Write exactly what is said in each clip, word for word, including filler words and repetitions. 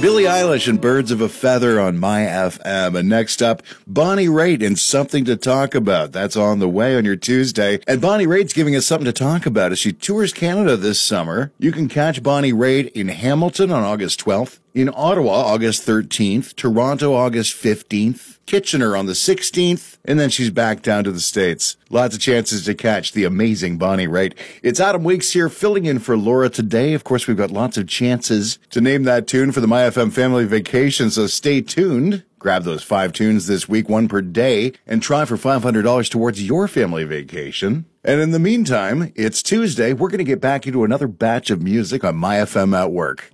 Billie Eilish and Birds of a Feather on My F M. And next up, Bonnie Raitt and Something to Talk About. That's on the way on your Tuesday. And Bonnie Raitt's giving us something to talk about as she tours Canada this summer. You can catch Bonnie Raitt in Hamilton on August twelfth, in Ottawa August thirteenth, Toronto August fifteenth, Kitchener on the sixteenth, and then she's back down to the States. Lots of chances to catch the amazing Bonnie Raitt. It's Adam Weeks here filling in for Laura today. Of course, we've got lots of chances to name that tune for the My F M Family Vacation, so stay tuned. Grab those five tunes this week, one per day, and try for five hundred dollars towards your family vacation. And in the meantime, it's Tuesday. We're going to get back into another batch of music on My F M at Work.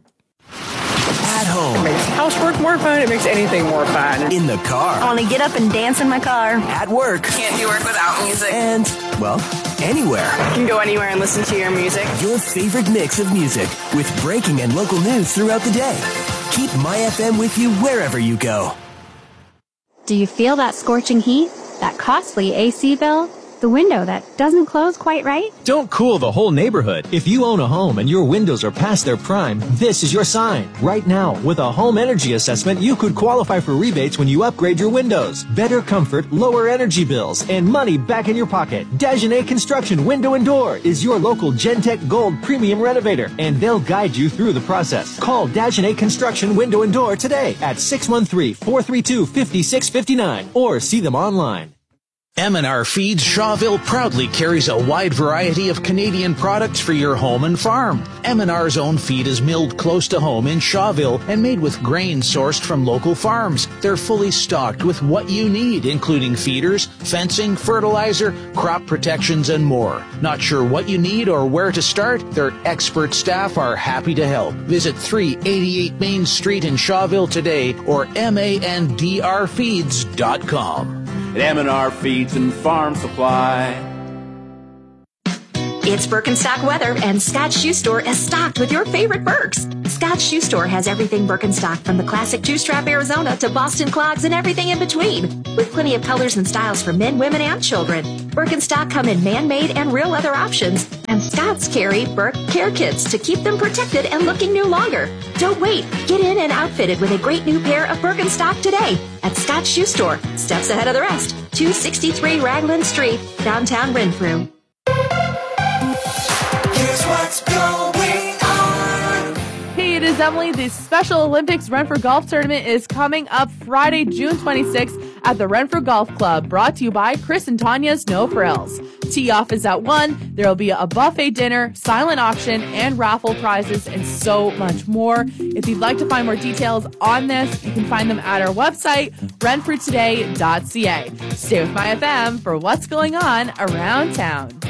At home. It makes housework more fun. It makes anything more fun. In the car. I want to get up and dance in my car. At work. Can't do work without music. And, well, anywhere. I can go anywhere and listen to your music. Your favorite mix of music with breaking and local news throughout the day. Keep My F M with you wherever you go. Do you feel that scorching heat? That costly A C bill? The window that doesn't close quite right? Don't cool the whole neighborhood. If you own a home and your windows are past their prime, this is your sign. Right now, with a home energy assessment, you could qualify for rebates when you upgrade your windows. Better comfort, lower energy bills, and money back in your pocket. Dagenet Construction Window and Door is your local Gentech Gold Premium Renovator, and they'll guide you through the process. Call Dagenet Construction Window and Door today at six one three, four three two, five six five nine or see them online. M and R Feeds Shawville proudly carries a wide variety of Canadian products for your home and farm. M and R's own feed is milled close to home in Shawville and made with grain sourced from local farms. They're fully stocked with what you need, including feeders, fencing, fertilizer, crop protections, and more. Not sure what you need or where to start? Their expert staff are happy to help. Visit three eighty-eight Main Street in Shawville today or M A N D R feeds dot com. At M and R Feeds and Farm Supply. It's Birkenstock weather, and Scott's Shoe Store is stocked with your favorite Birks. Scott's Shoe Store has everything Birkenstock, from the classic two-strap Arizona to Boston clogs and everything in between, with plenty of colors and styles for men, women, and children. Birkenstock come in man-made and real leather options, and Scott's carry Birk care kits to keep them protected and looking new longer. Don't wait. Get in and outfitted with a great new pair of Birkenstock today at Scott's Shoe Store, steps ahead of the rest. two sixty-three Raglan Street, downtown Renfrew. Here's what's going on. Hey, it is Emily. The Special Olympics Renfrew Golf Tournament is coming up Friday, June twenty-sixth at the Renfrew Golf Club, brought to you by Chris and Tanya's No Frills. Tee-off is at one. There will be a buffet dinner, silent auction, and raffle prizes, and so much more. If you'd like to find more details on this, you can find them at our website, renfrew today dot c a. Stay with My F M for what's going on around town.